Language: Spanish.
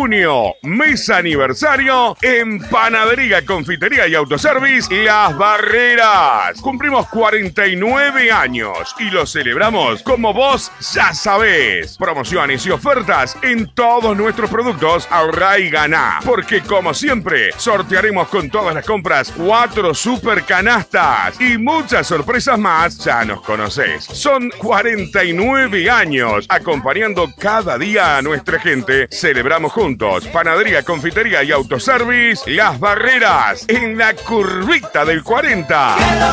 junio, mes aniversario en Panadería, Confitería y Autoservice Las Barreras. Cumplimos 49 años y lo celebramos como vos ya sabés. Promociones y ofertas en todos nuestros productos Ahorrá y Ganá. Porque como siempre, sortearemos con todas las compras 4 super canastas y muchas sorpresas más. Ya nos conocés. Son 49 años acompañando cada día a nuestra gente. Celebramos juntos. Panadería, Confitería y Autoservice Las Barreras en la curvita del 40.